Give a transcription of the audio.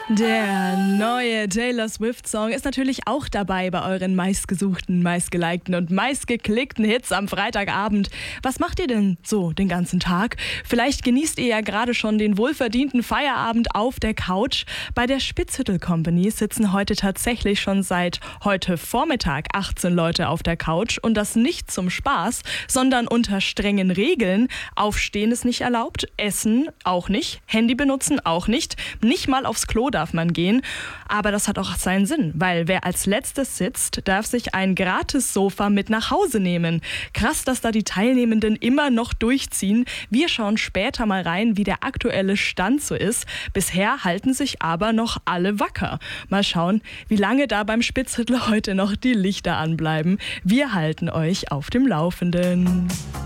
Der neue Taylor Swift-Song ist natürlich auch dabei bei euren meistgesuchten, meistgelikten und meistgeklickten Hits am Freitagabend. Was macht ihr denn so den ganzen Tag? Vielleicht genießt ihr ja gerade schon den wohlverdienten Feierabend auf der Couch. Bei der Spitzhüttel Company sitzen heute tatsächlich schon seit heute Vormittag 18 Leute auf der Couch und das nicht zum Spaß, sondern unter strengen Regeln. Aufstehen ist nicht erlaubt, Essen auch nicht, Handy benutzen auch nicht, nicht mal aufs Klo darf man gehen. Aber das hat auch seinen Sinn, weil wer als letztes sitzt, darf sich ein gratis Sofa mit nach Hause nehmen. Krass, dass da die Teilnehmenden immer noch durchziehen. Wir schauen später mal rein, wie der aktuelle Stand so ist. Bisher halten sich aber noch alle wacker. Mal schauen, wie lange da beim Spitzhüttel heute noch die Lichter anbleiben. Wir halten euch auf dem Laufenden.